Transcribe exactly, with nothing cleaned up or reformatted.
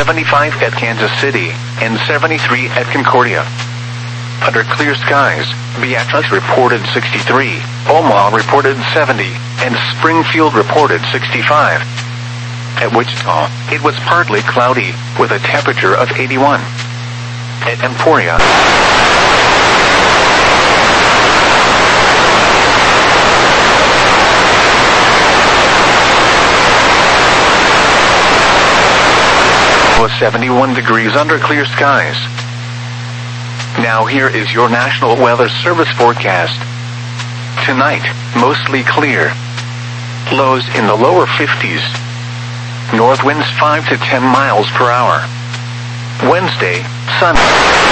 seventy-five at Kansas City, and seventy-three at Concordia. Under clear skies, Beatrice reported sixty-three, Omaha reported seventy, and Springfield reported sixty-five. At Wichita, it was partly cloudy, with a temperature of eighty-one. At Emporia, was seventy-one degrees under clear skies. Now here is your National Weather Service forecast. Tonight, mostly clear. Lows in the lower fifties. North winds five to ten miles per hour. Wednesday, sunny.